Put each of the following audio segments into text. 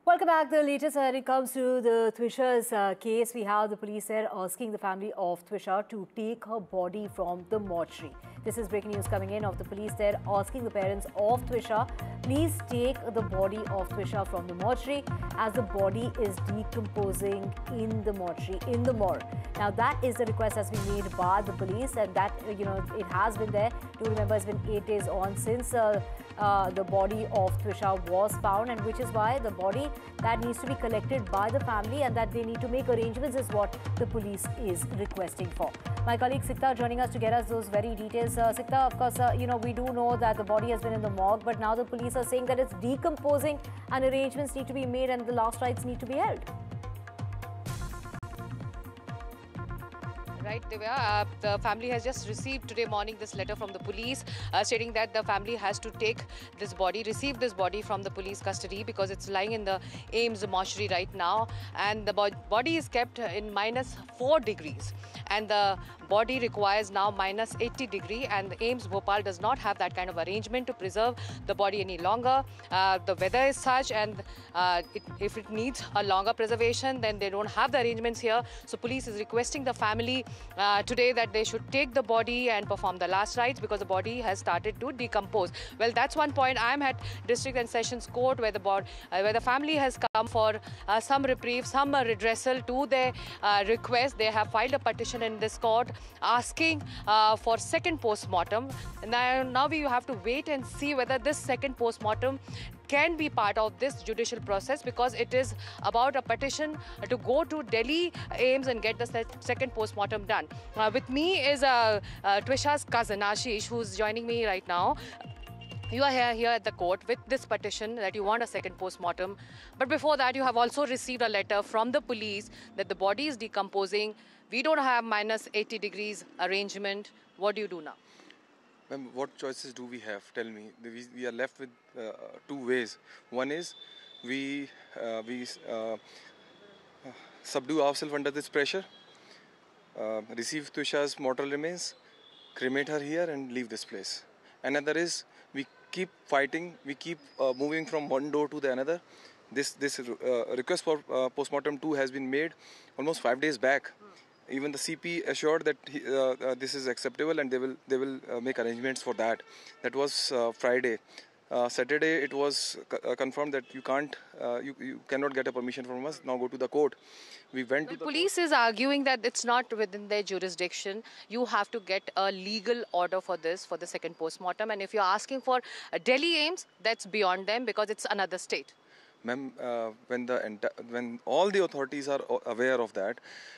Welcome back. The latest when it comes to the Twisha's case, we have the police there asking the family of Twisha to take her body from the mortuary. This is breaking news coming in of the police there asking the parents of Twisha, please take the body of Twisha from the mortuary as the body is decomposing in the mortuary, in the morgue. Now that is the request that's been made by the police, and that, it has been there. Do remember, it's been 8 days on since the body of Twisha was found, and which is why the body that needs to be collected by the family and that they need to make arrangements is what the police is requesting for. My colleague Sikta joining us to get us those very details. Sikta, of course, we do know that the body has been in the morgue, but now the police are saying that it's decomposing and arrangements need to be made and the last rites need to be held. Right, Divya. The family has just received today morning this letter from the police stating that the family has to receive this body from the police custody because it's lying in the AIIMS mortuary right now, and the body is kept in -4 degrees, and the body requires now -80 degree, and the AIIMS Bhopal does not have that kind of arrangement to preserve the body any longer. The weather is such, and if it needs a longer preservation, then they don't have the arrangements here. So police is requesting the family today that they should take the body and perform the last rites because the body has started to decompose. Well, that's one point. I'm at District and Sessions Court where the family has come for some reprieve, some redressal to their request. They have filed a petition in this court asking for second post-mortem. Now we have to wait and see whether this second post-mortem can be part of this judicial process, because it is about a petition to go to Delhi AIIMS and get the second post-mortem done. With me is Twisha's cousin Ashish, who's joining me right now. You are here at the court with this petition that you want a second post-mortem. But before that, you have also received a letter from the police that the body is decomposing. We don't have -80 degrees arrangement. What do you do now? Ma'am, what choices do we have? Tell me. We are left with two ways. One is we subdue ourselves under this pressure, receive Twisha's mortal remains, cremate her here and leave this place. Another is we keep fighting, we keep moving from one door to the another. This request for postmortem 2 has been made almost 5 days back. Even the CP assured that this is acceptable and they will make arrangements for that. That was Friday. Saturday it was confirmed that you cannot get a permission from us. Now go to the court. We went to the police is arguing that it's not within their jurisdiction. You have to get a legal order for this, for the second post-mortem. And if you're asking for a Delhi AIIMS, that's beyond them because it's another state. Ma'am, when all the authorities are aware of that,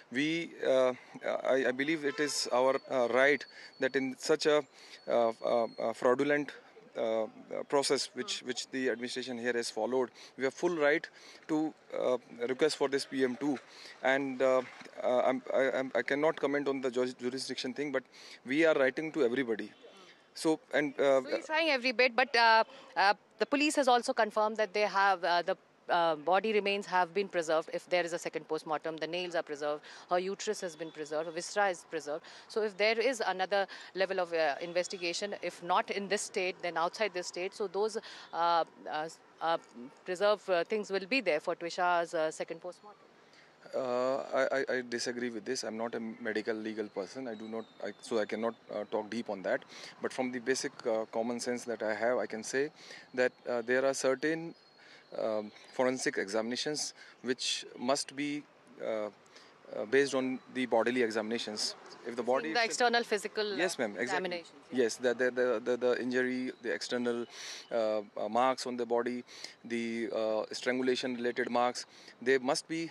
I believe it is our right that in such a fraudulent process which the administration here has followed, we have full right to request for this PM2, and I cannot comment on the jurisdiction thing, but we are writing to everybody. So you're trying every bit, but the police has also confirmed that they have the body remains have been preserved. If there is a second post-mortem, the nails are preserved, her uterus has been preserved, her viscera is preserved. So if there is another level of investigation, if not in this state, then outside this state, so those preserved things will be there for Twisha's second post-mortem. I disagree with this. I'm not a medical legal person. So I cannot talk deep on that. But from the basic common sense that I have, I can say that there are certain forensic examinations which must be based on the bodily examinations. If the body the external physical yes, ma'am, examinations. Exactly. Yes, the injury, the external marks on the body, the strangulation related marks, they must be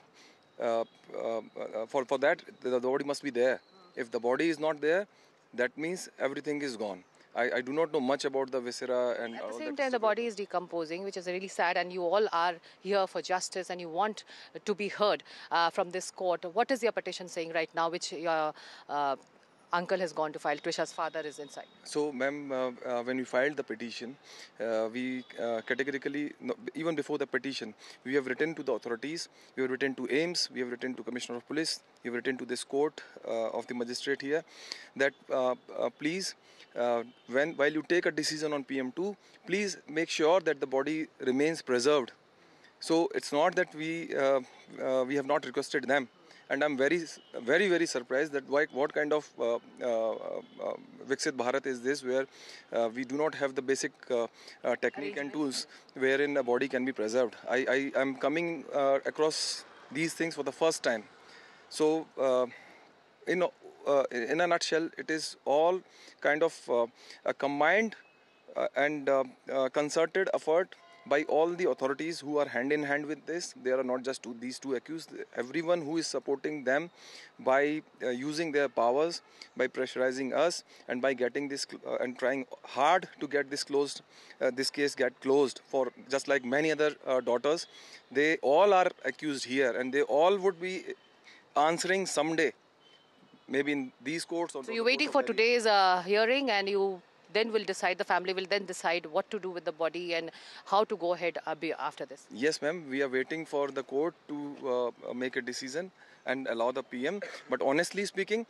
for that the body must be there. If the body is not there, that means everything is gone. I do not know much about the viscera and at the same time the body is decomposing, which is really sad, and you all are here for justice and you want to be heard from this court. What is your petition saying right now, which your uncle has gone to file? Twisha's father is inside. So, ma'am, when we filed the petition, we categorically, even before the petition, we have written to the authorities, we have written to AIIMS, we have written to Commissioner of Police, we have written to this court of the magistrate here, that please, while you take a decision on PM2, please make sure that the body remains preserved. So it's not that we have not requested them, and I'm very surprised that what kind of Viksit Bharat is this, where we do not have the basic technique and tools wherein a body can be preserved. I am coming across these things for the first time. So in a nutshell, it is all kind of a combined and concerted effort by all the authorities who are hand in hand with this. There are not just these two accused. Everyone who is supporting them by using their powers, by pressurizing us, and by getting this and trying hard to get this closed, this case get closed for just like many other daughters. They all are accused here, and they all would be answering someday, maybe in these courts. Or So you're waiting for today's hearing, and you then will decide, the family will then decide what to do with the body and how to go ahead after this. Yes, ma'am. We are waiting for the court to make a decision and allow the PM. But honestly speaking,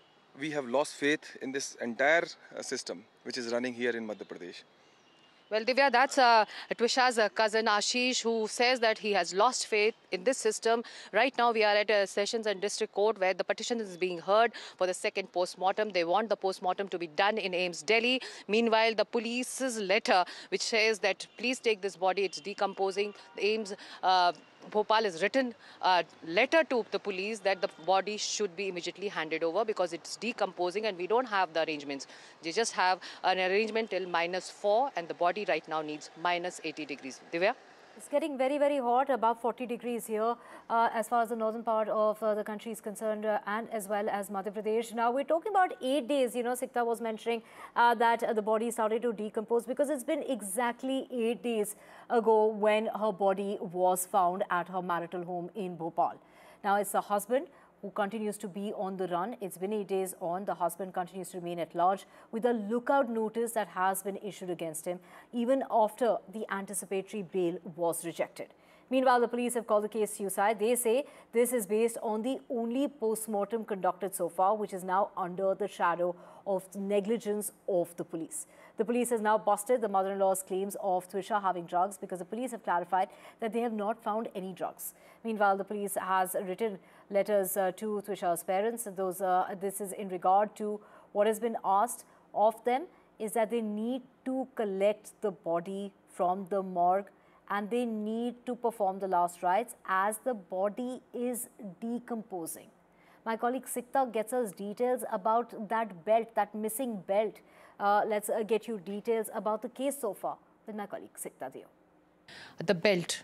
we have lost faith in this entire system which is running here in Madhya Pradesh. Well, Divya, that's Twisha's cousin Ashish, who says that he has lost faith in this system. Right now, we are at Sessions and District Court, where the petition is being heard for the second post-mortem. They want the post-mortem to be done in AIIMS, Delhi. Meanwhile, the police's letter, which says that please take this body, it's decomposing. The AIIMS Bhopal has written a letter to the police that the body should be immediately handed over because it's decomposing and we don't have the arrangements. They just have an arrangement till -4 and the body right now needs -80 degrees. Divya? It's getting very hot, above 40 degrees here as far as the northern part of the country is concerned and as well as Madhya Pradesh. Now, we're talking about 8 days. You know, Sikta was mentioning that the body started to decompose because it's been exactly 8 days ago when her body was found at her marital home in Bhopal. Now, it's the husband who continues to be on the run. It's been 8 days on. The husband continues to remain at large with a lookout notice that has been issued against him, even after the anticipatory bail was rejected. Meanwhile, the police have called the case suicide. They say this is based on the only post-mortem conducted so far, which is now under the shadow of the negligence of the police. The police has now busted the mother-in-law's claims of Twisha having drugs because the police have clarified that they have not found any drugs. Meanwhile, the police has written letters to Twisha's parents. This is in regard to what has been asked of them is that they need to collect the body from the morgue and they need to perform the last rites as the body is decomposing. My colleague Sikta gets us details about that belt, that missing belt. Let's get you details about the case so far with my colleague Sikta Deo. The belt.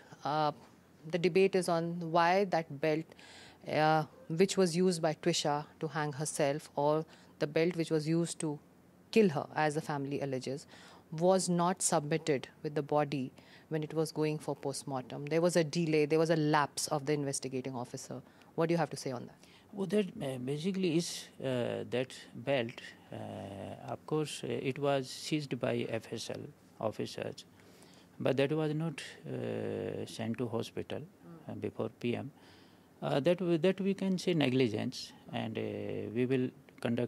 The debate is on why that belt, which was used by Twisha to hang herself, or the belt which was used to kill her, as the family alleges, was not submitted with the body when it was going for post-mortem. There was a delay, there was a lapse of the investigating officer. What do you have to say on that? Well, that basically is that belt. Of course, it was seized by FSL officers, but that was not sent to hospital before PM. That we can say negligence, and we will